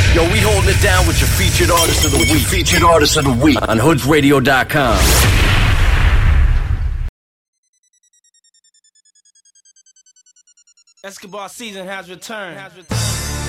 Yo, we holding it down with your featured artist of the week. Featured artist of the week on hoodsradio.com. Escobar season has returned.